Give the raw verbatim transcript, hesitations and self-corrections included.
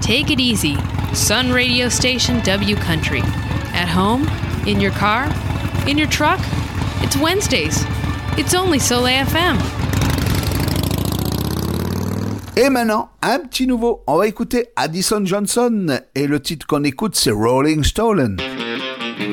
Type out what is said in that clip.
Take it easy. Sun Radio Station W Country. At home, in your car, in your truck. It's Wednesdays. It's only Soleil F M. Et maintenant, un petit nouveau. On va écouter Addison Johnson et le titre qu'on écoute c'est Rolling Stolen.